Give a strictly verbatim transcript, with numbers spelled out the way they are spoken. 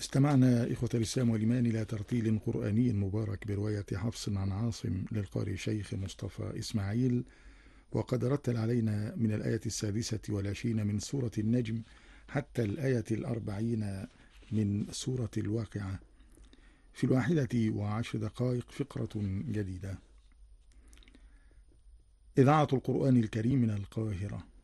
استمعنا إخوة الإسلام والإيمان إلى ترتيل قرآني مبارك برواية حفص عن عاصم للقارئ شيخ مصطفى إسماعيل، وقد رتل علينا من الآية السادسة والعشرين من سورة النجم حتى الآية الأربعين من سورة الواقعة في الواحدة وعشر دقائق فقرة جديدة. إذاعة القرآن الكريم من القاهرة.